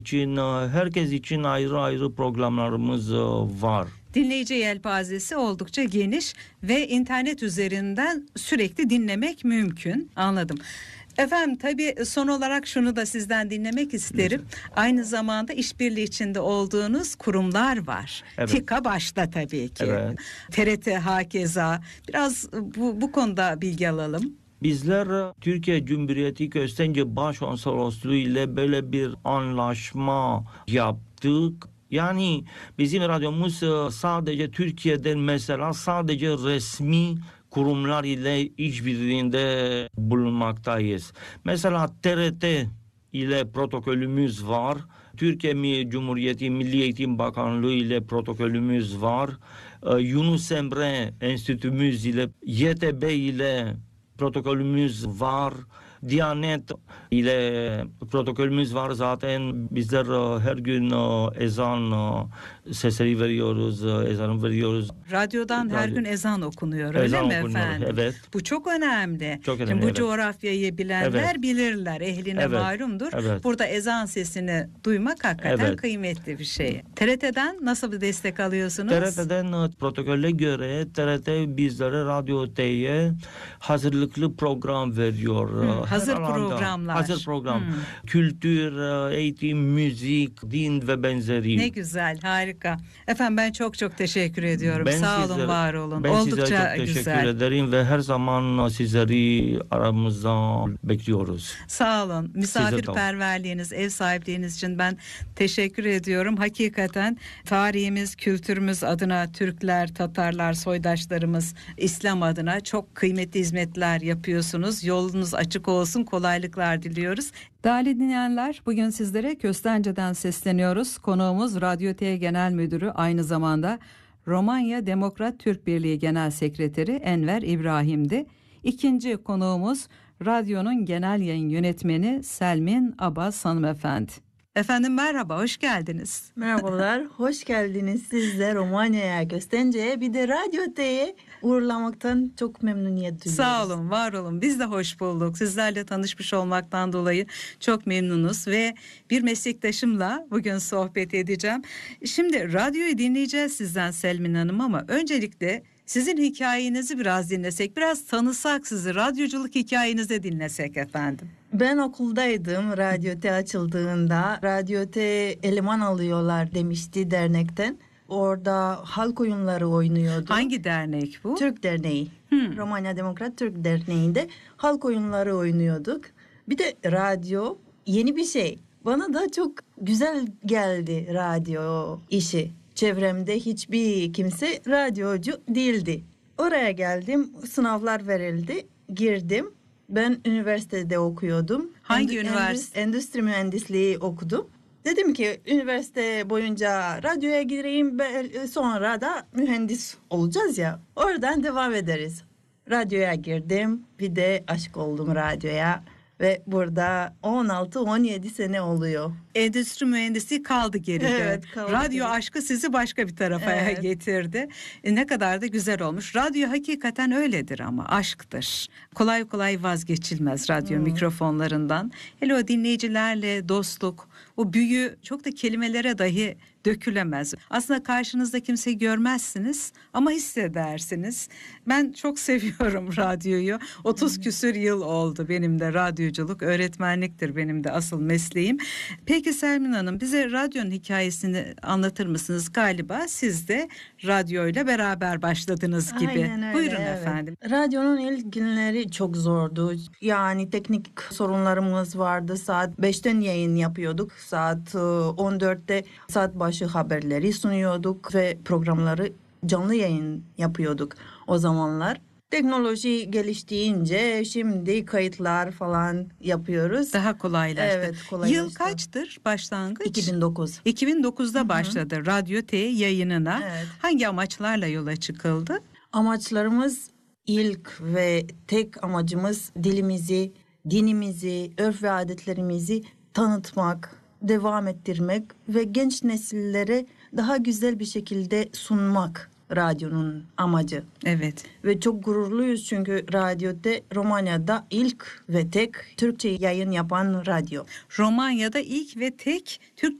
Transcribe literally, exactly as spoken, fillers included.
için, herkes için ayrı ayrı programlarımız var. Dinleyici yelpazesi oldukça geniş ve internet üzerinden sürekli dinlemek mümkün. Anladım. Efendim tabii son olarak şunu da sizden dinlemek isterim. Evet. Aynı zamanda işbirliği içinde olduğunuz kurumlar var. Evet. TİKA başta tabii ki. Evet. T R T hakeza. Biraz bu, bu konuda bilgi alalım. Bizler Türkiye Cumhuriyeti Köstence Başkonsolosluğu ile böyle bir anlaşma yaptık. Yani bizim radyomuz sadece Türkiye'den mesela sadece resmi kurumlar ile işbirliğinde bulunmaktayız. Mesela T R T ile protokolümüz var. Türkiye Cumhuriyeti Milli Eğitim Bakanlığı ile protokolümüz var. Yunus Emre Enstitümüz ile Y T B ile protokolümüz var. Diyanet ile protokolümüz var zaten. Bizler her gün ezan sesleri veriyoruz, ezan veriyoruz. Radyodan Radyo. her gün ezan okunuyor, öyle ezan mi okunuyor, efendim? Evet. Bu çok önemli. Çok önemli. Şimdi bu evet. coğrafyayı bilenler evet. bilirler, ehline evet. malumdur. Evet. Burada ezan sesini duymak hakikaten evet. kıymetli bir şey. T R T'den nasıl bir destek alıyorsunuz? T R T'den protokole göre T R T bizlere Radyo T'ye hazırlıklı program veriyor. Hmm, hazır programlar. Hazır program. Hmm. Kültür, eğitim, müzik, din ve benzeri. Ne güzel, harika. Efendim ben çok çok teşekkür ediyorum. Ben Sağ sizlere, olun, var olun. Ben Oldukça size çok teşekkür güzel. ederim ve her zaman sizleri aramızda bekliyoruz. Sağ olun. Misafirperverliğiniz, ev sahipliğiniz için ben teşekkür ediyorum. Hakikaten tarihimiz, kültürümüz adına Türkler, Tatarlar, soydaşlarımız İslam adına çok kıymetli hizmetler yapıyorsunuz. Yolunuz açık olsun, kolaylıklar diliyoruz. Değerli dinleyenler, bugün sizlere Köstence'den sesleniyoruz. Konuğumuz Radyo T Genel Müdürü, aynı zamanda Romanya Demokrat Türk Birliği Genel Sekreteri Enver İbrahim'di. İkinci konuğumuz radyonun genel yayın yönetmeni Selmin Abbas hanımefendi. Efendim merhaba, hoş geldiniz. Merhabalar, hoş geldiniz. Siz de Romanya'ya, Köstence'ye, bir de Radyo T'ye uğurlamaktan çok memnuniyet duyuyoruz. Sağ olun, var olun. Biz de hoş bulduk. Sizlerle tanışmış olmaktan dolayı çok memnunuz ve bir meslektaşımla bugün sohbet edeceğim. Şimdi radyoyu dinleyeceğiz sizden Selmin Hanım, ama öncelikle sizin hikayenizi biraz dinlesek, biraz tanısak sizi, radyoculuk hikayenizi dinlesek efendim. Ben okuldaydım Radyo T açıldığında. Radyo T eleman alıyorlar demişti dernekten. Orada halk oyunları oynuyordu. Hangi dernek bu? Türk Derneği. Hmm. Romanya Demokrat Türk Derneği'nde halk oyunları oynuyorduk. Bir de radyo yeni bir şey. Bana da çok güzel geldi radyo işi. Çevremde hiçbir kimse radyocu değildi. Oraya geldim, sınavlar verildi, girdim. Ben üniversitede okuyordum. Hangi Endü- üniversite? Endüstri mühendisliği okudum. Dedim ki üniversite boyunca radyoya gireyim, sonra da mühendis olacağız ya. Oradan devam ederiz. Radyoya girdim, bir de aşık oldum radyoya. Ve burada on altı on yedi sene oluyor. Endüstri mühendisliği kaldı geride. Evet, kaldı Radyo geride. aşkı sizi başka bir tarafa Evet. getirdi. E, ne kadar da güzel olmuş. Radyo hakikaten öyledir ama aşktır. Kolay kolay vazgeçilmez radyo hmm. mikrofonlarından. Hele o dinleyicilerle dostluk, o büyü çok da kelimelere dahi dökülemez. Aslında karşınızda kimseyi görmezsiniz ama hissedersiniz. Ben çok seviyorum radyoyu. otuz küsür yıl oldu benim de radyoculuk, öğretmenliktir benim de asıl mesleğim. Peki Selmin Hanım, bize radyonun hikayesini anlatır mısınız? Galiba siz de radyoyla beraber başladınız gibi. Aynen öyle, Buyurun evet. efendim. Radyonun ilk günleri çok zordu. Yani teknik sorunlarımız vardı. Saat beşten yayın yapıyorduk. Saat on dörtte saat başı haberleri sunuyorduk ve programları canlı yayın yapıyorduk o zamanlar. Teknoloji geliştiğince şimdi kayıtlar falan yapıyoruz. Daha kolaylaştı. Evet, kolaylaştı. Yıl kaçtır başlangıç? iki bin dokuz. iki bin dokuzda Hı-hı. başladı Radyo T yayınına. Evet. Hangi amaçlarla yola çıkıldı? Amaçlarımız ilk ve tek amacımız dilimizi, dinimizi, örf ve adetlerimizi tanıtmak, devam ettirmek ve genç nesillere daha güzel bir şekilde sunmak. radyonun amacı. Evet. Ve çok gururluyuz çünkü radyoda Romanya'da ilk ve tek Türkçe yayın yapan radyo. Romanya'da ilk ve tek Türkçe